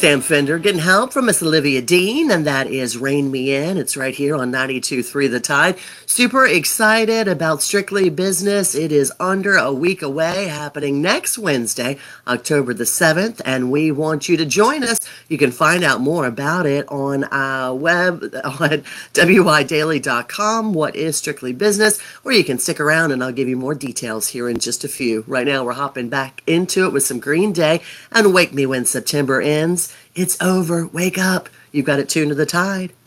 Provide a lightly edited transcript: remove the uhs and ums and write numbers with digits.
Sam Fender getting help from Miss Olivia Dean, and that is Rain Me In. It's right here on 92.3 The Tide. Super excited about Strictly Business. It is under a week away, happening next Wednesday, October the 7th, and we want you to join us. You can find out more about it on our web on widaily.com. What is Strictly Business? Or you can stick around and I'll give you more details here in just a few. Right now, we're hopping back into it with some Green Day and Wake Me When September Ends. It's over. Wake up. You've got it tuned to the Tide.